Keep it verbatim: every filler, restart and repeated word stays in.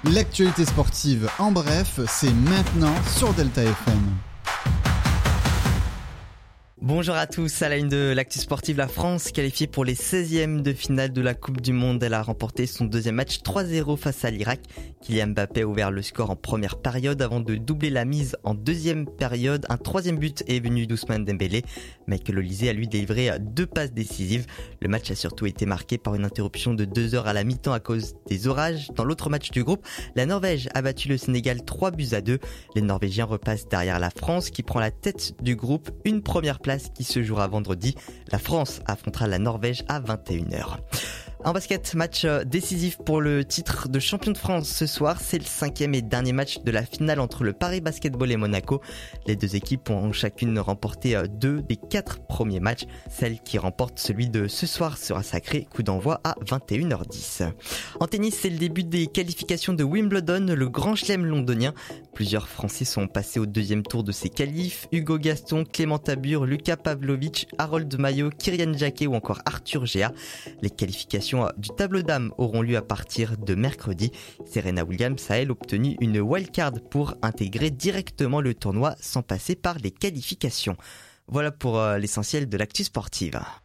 L'actualité sportive en bref, c'est maintenant sur Delta F M. Bonjour à tous, à la une de l'actu sportive, la France qualifiée pour les seizièmes de finale de la Coupe du Monde. Elle a remporté son deuxième match trois zéro face à l'Irak. Kylian Mbappé a ouvert le score en première période avant de doubler la mise en deuxième période. Un troisième but est venu d'Ousmane Dembélé. Michael Olise a lui délivré deux passes décisives. Le match a surtout été marqué par une interruption de deux heures à la mi-temps à cause des orages. Dans l'autre match du groupe, la Norvège a battu le Sénégal trois buts à deux. Les Norvégiens repassent derrière la France qui prend la tête du groupe. Une première place qui se jouera vendredi. La France affrontera la Norvège à vingt et une heures. En basket, match décisif pour le titre de champion de France ce soir. C'est le cinquième et dernier match de la finale entre le Paris Basketball et Monaco. Les deux équipes ont chacune remporté deux des quatre premiers matchs. Celle qui remporte celui de ce soir sera sacrée. Coup d'envoi à vingt et une heures dix. En tennis, c'est le début des qualifications de Wimbledon, le grand chelem londonien. Plusieurs Français sont passés au deuxième tour de ces qualifs. Hugo Gaston, Clément Tabur, Lucas Pavlovic, Harold Maillot, Kyrian Jacquet ou encore Arthur Géa. Les qualifications du tableau dames auront lieu à partir de mercredi. Serena Williams a elle obtenu une wildcard pour intégrer directement le tournoi sans passer par les qualifications. Voilà pour l'essentiel de l'actu sportive.